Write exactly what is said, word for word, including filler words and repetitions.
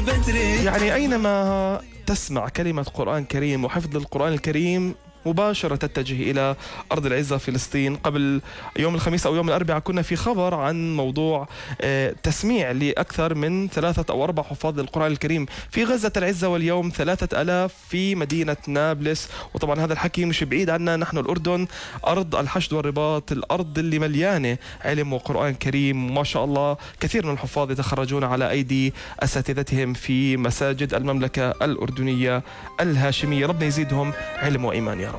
يعني أينما تسمع كلمة قرآن كريم وحفظ القرآن الكريم مباشرة تتجه إلى أرض العزة فلسطين. قبل يوم الخميس أو يوم الأربعاء كنا في خبر عن موضوع تسميع لأكثر من ثلاثة أو أربع حفاظ للقرآن الكريم في غزة العزة، واليوم ثلاثة ألاف في مدينة نابلس. وطبعا هذا الحكي مش بعيد عنا، نحن الأردن أرض الحشد والرباط، الأرض اللي مليانة علم وقرآن كريم، وما شاء الله كثير من الحفاظ يتخرجون على أيدي أساتذتهم في مساجد المملكة الأردنية الهاشمية. ربنا يزيدهم علم وإيمان يا رب.